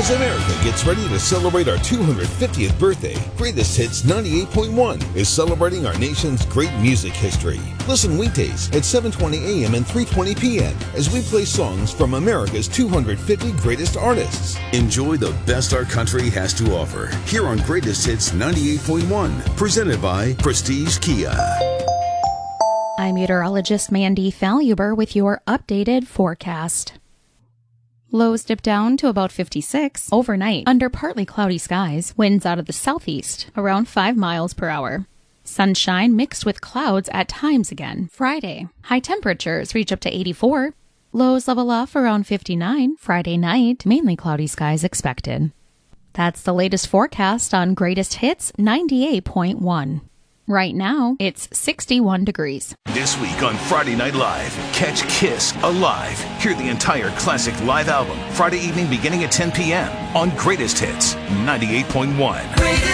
As America gets ready to celebrate our 250th birthday, Greatest Hits 98.1 is celebrating our nation's great music history. Listen weekdays at 7:20 a.m. and 3:20 p.m. as we play songs from America's 250 greatest artists. Enjoy the best our country has to offer here on Greatest Hits 98.1, presented by Prestige Kia. I'm meteorologist Mandy Faluber with your updated forecast. Lows dip down to about 56 overnight under partly cloudy skies, winds out of the southeast around 5 miles per hour. Sunshine mixed with clouds at times again Friday. High temperatures reach up to 84. Lows level off around 59 Friday night, mainly cloudy skies expected. That's the latest forecast on Greatest Hits 98.1. Right now, it's 61 degrees. This week on Friday Night Live, catch Kiss Alive. Hear the entire classic live album Friday evening beginning at 10 p.m. on Greatest Hits 98.1.